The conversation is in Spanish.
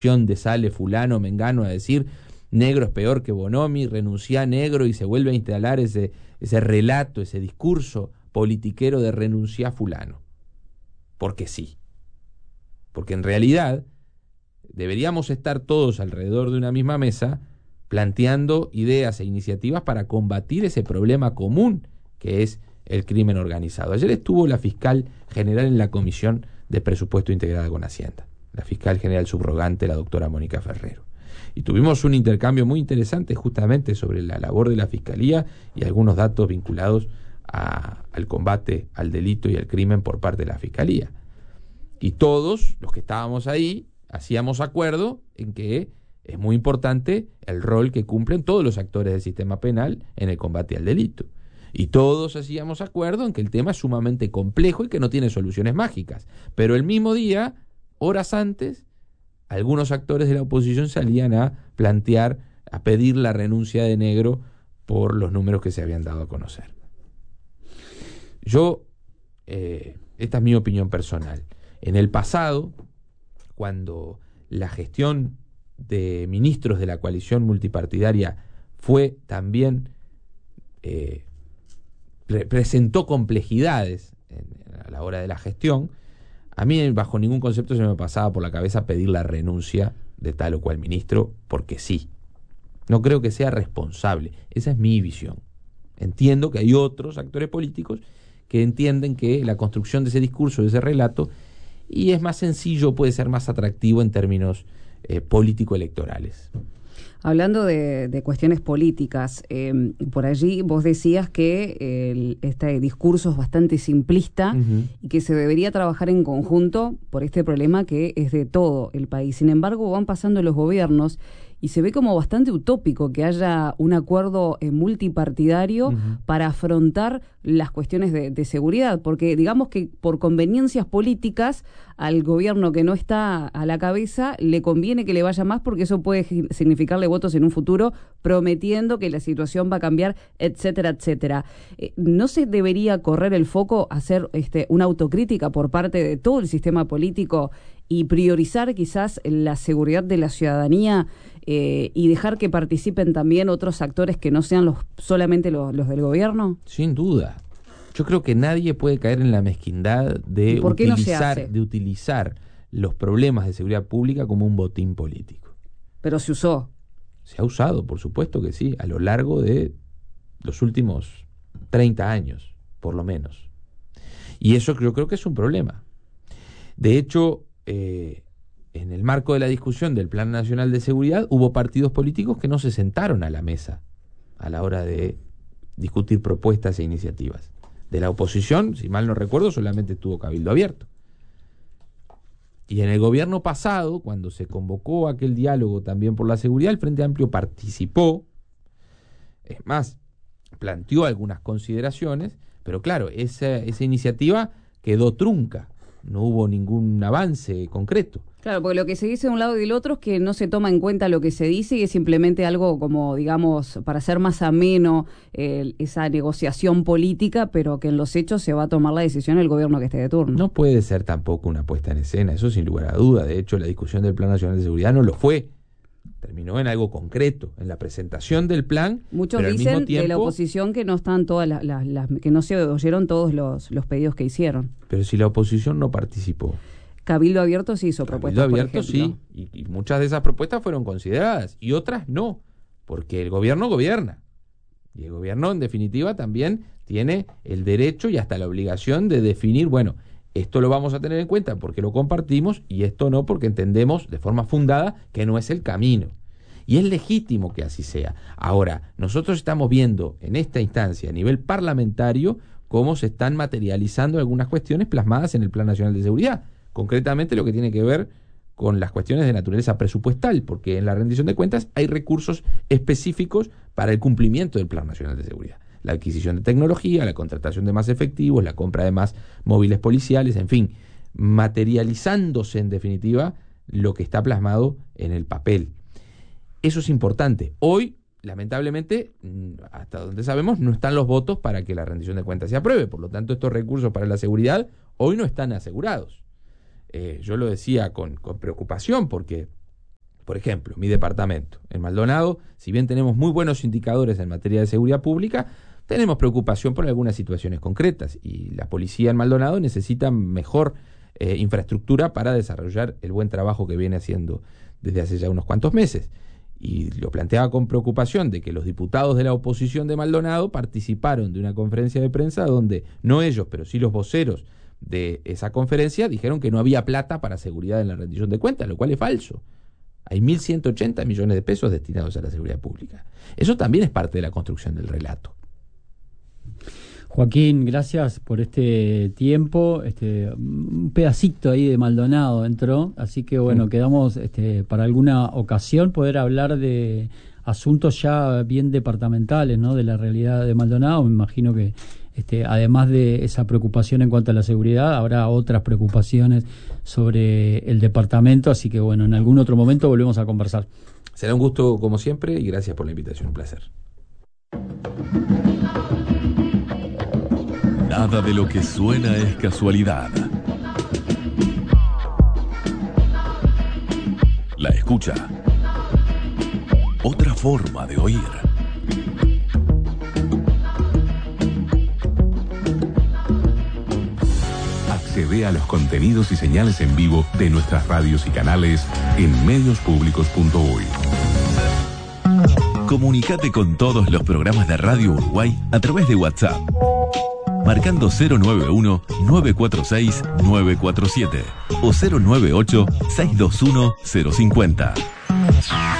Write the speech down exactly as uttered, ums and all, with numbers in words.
de sale fulano, mengano a decir negro es peor que Bonomi, renuncia a negro y se vuelve a instalar ese, ese relato, ese discurso politiquero de renuncia a fulano. Porque sí. Porque en realidad deberíamos estar todos alrededor de una misma mesa planteando ideas e iniciativas para combatir ese problema común que es el crimen organizado. Ayer estuvo la fiscal general en la Comisión de Presupuesto integrada con Hacienda, la fiscal general subrogante, la doctora Mónica Ferrero. Y tuvimos un intercambio muy interesante justamente sobre la labor de la Fiscalía y algunos datos vinculados a, al combate al delito y al crimen por parte de la Fiscalía. Y todos los que estábamos ahí hacíamos acuerdo en que es muy importante el rol que cumplen todos los actores del sistema penal en el combate al delito. Y todos hacíamos acuerdo en que el tema es sumamente complejo y que no tiene soluciones mágicas. Pero el mismo día, horas antes, algunos actores de la oposición salían a plantear, a pedir la renuncia de Negro por los números que se habían dado a conocer. Yo, eh, esta es mi opinión personal. En el pasado, cuando la gestión de ministros de la coalición multipartidaria fue también, eh, pre- presentó complejidades en, a la hora de la gestión, a mí bajo ningún concepto se me pasaba por la cabeza pedir la renuncia de tal o cual ministro, porque sí. No creo que sea responsable. Esa es mi visión. Entiendo que hay otros actores políticos que entienden que la construcción de ese discurso, de ese relato, y es más sencillo, puede ser más atractivo en términos eh, político-electorales. Hablando de, de cuestiones políticas, eh, por allí vos decías que eh, este discurso es bastante simplista uh-huh. y que se debería trabajar en conjunto por este problema que es de todo el país. Sin embargo, van pasando los gobiernos y se ve como bastante utópico que haya un acuerdo eh, multipartidario uh-huh. para afrontar las cuestiones de, de seguridad, porque digamos que por conveniencias políticas al gobierno que no está a la cabeza le conviene que le vaya más porque eso puede significarle votos en un futuro, prometiendo que la situación va a cambiar, etcétera, etcétera. Eh, ¿No se debería correr el foco a hacer este, una autocrítica por parte de todo el sistema político y priorizar quizás la seguridad de la ciudadanía eh, y dejar que participen también otros actores que no sean los solamente los, los del gobierno? Sin duda. Yo creo que nadie puede caer en la mezquindad de utilizar, no de utilizar los problemas de seguridad pública como un botín político. Pero se usó. Se ha usado, por supuesto que sí, a lo largo de los últimos treinta años, por lo menos. Y eso yo creo que es un problema. De hecho, eh, en el marco de la discusión del Plan Nacional de Seguridad, hubo partidos políticos que no se sentaron a la mesa a la hora de discutir propuestas e iniciativas. De la oposición, si mal no recuerdo, solamente estuvo Cabildo Abierto. Y en el gobierno pasado, cuando se convocó aquel diálogo también por la seguridad, el Frente Amplio participó, es más, planteó algunas consideraciones, pero claro, esa, esa iniciativa quedó trunca, no hubo ningún avance concreto. Claro, porque lo que se dice de un lado y del otro es que no se toma en cuenta lo que se dice y es simplemente algo como, digamos, para hacer más ameno eh, esa negociación política, pero que en los hechos se va a tomar la decisión el gobierno que esté de turno. No puede ser tampoco una puesta en escena, eso sin lugar a duda. De hecho, la discusión del Plan Nacional de Seguridad no lo fue. Terminó en algo concreto, en la presentación del plan. Muchos pero dicen al mismo tiempo, de la oposición que no están todas las, las, las que no se oyeron todos los, los pedidos que hicieron. Pero si la oposición no participó. Cabildo Abierto sí hizo propuestas, Cabildo Abierto sí, y, y muchas de esas propuestas fueron consideradas, y otras no, porque el gobierno gobierna. Y el gobierno, en definitiva, también tiene el derecho y hasta la obligación de definir, bueno, esto lo vamos a tener en cuenta porque lo compartimos, y esto no porque entendemos de forma fundada que no es el camino. Y es legítimo que así sea. Ahora, nosotros estamos viendo en esta instancia, a nivel parlamentario, cómo se están materializando algunas cuestiones plasmadas en el Plan Nacional de Seguridad. Concretamente lo que tiene que ver con las cuestiones de naturaleza presupuestal, porque en la rendición de cuentas hay recursos específicos para el cumplimiento del Plan Nacional de Seguridad. La adquisición de tecnología, la contratación de más efectivos, la compra de más móviles policiales, en fin, materializándose en definitiva lo que está plasmado en el papel. Eso es importante. Hoy, lamentablemente, hasta donde sabemos, no están los votos para que la rendición de cuentas se apruebe. Por lo tanto, estos recursos para la seguridad hoy no están asegurados. Eh, yo lo decía con, con preocupación porque Por ejemplo, mi departamento, en Maldonado, si bien tenemos muy buenos indicadores en materia de seguridad pública, tenemos preocupación por algunas situaciones concretas y la policía en Maldonado necesita mejor eh, infraestructura para desarrollar el buen trabajo que viene haciendo desde hace ya unos cuantos meses. Y lo planteaba con preocupación de que los diputados de la oposición de Maldonado participaron de una conferencia de prensa donde, no ellos, pero sí los voceros de esa conferencia, dijeron que no había plata para seguridad en la rendición de cuentas, lo cual es falso. Hay mil ciento ochenta millones de pesos destinados a la seguridad pública. Eso también es parte de la construcción del relato. Joaquín, gracias por este tiempo. Este, un pedacito ahí de Maldonado entró, así que bueno, quedamos este, para alguna ocasión poder hablar de asuntos ya bien departamentales, ¿no? De la realidad de Maldonado. Me imagino que este, además de esa preocupación en cuanto a la seguridad, habrá otras preocupaciones sobre el departamento, así que bueno, en algún otro momento volvemos a conversar. Será un gusto como siempre y gracias por la invitación, un placer. Nada de lo que suena es casualidad. La escucha. Otra forma de oír. Accede a los contenidos y señales en vivo de nuestras radios y canales en medios públicos punto uy. Comunicate con todos los programas de Radio Uruguay a través de WhatsApp, marcando cero nueve uno, nueve cuatro seis, nueve cuatro siete o cero nueve ocho, seis dos uno, cero cinco cero.